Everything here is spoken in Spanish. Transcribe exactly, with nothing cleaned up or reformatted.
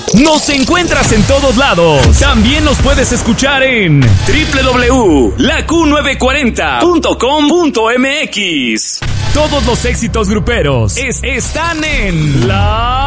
Nos encuentras en todos lados. También nos puedes escuchar en doble u doble u doble u punto la Q novecientos cuarenta punto com punto m x. Todos los éxitos gruperos es, están en La